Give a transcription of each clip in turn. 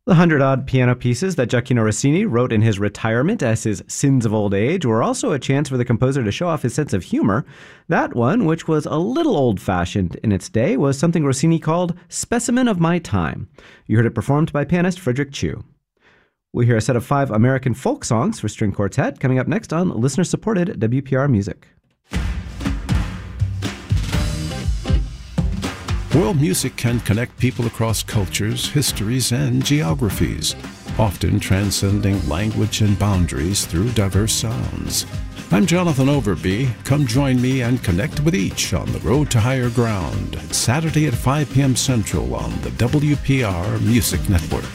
The 100-odd piano pieces that Gioacchino Rossini wrote in his retirement as his Sins of Old Age were also a chance for the composer to show off his sense of humor. That one, which was a little old-fashioned in its day, was something Rossini called Specimen of My Time. You heard it performed by pianist Frederick Chu. We'll hear a set of 5 American folk songs for string quartet coming up next on listener-supported WPR Music. World music can connect people across cultures, histories, and geographies, often transcending language and boundaries through diverse sounds. I'm Jonathan Overby. Come join me and connect with each on the Road to Higher Ground, Saturday at 5 p.m. Central on the WPR Music Network.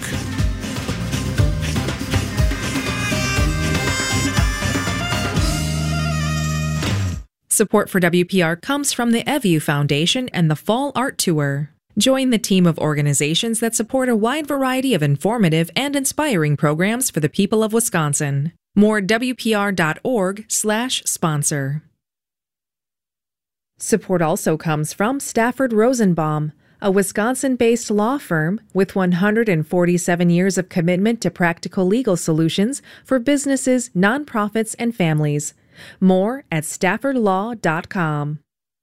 Support for WPR comes from the EVU Foundation and the Fall Art Tour. Join the team of organizations that support a wide variety of informative and inspiring programs for the people of Wisconsin. More at WPR.org/sponsor. Support also comes from Stafford Rosenbaum, a Wisconsin-based law firm with 147 years of commitment to practical legal solutions for businesses, nonprofits, and families. More at staffordlaw.com.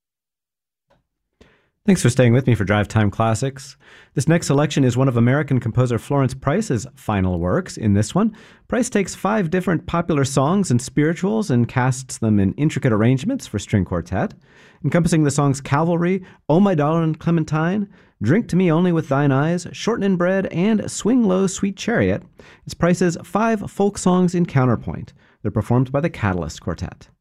Thanks for staying with me for Drive Time Classics. This next selection is one of American composer Florence Price's final works. In this one, Price takes 5 different popular songs and spirituals and casts them in intricate arrangements for string quartet, encompassing the songs Cavalry, Oh My Darling Clementine, Drink to Me Only with Thine Eyes, Shortening Bread, and Swing Low, Sweet Chariot. It's Price's 5 folk songs in counterpoint. They're performed by the Catalyst Quartet.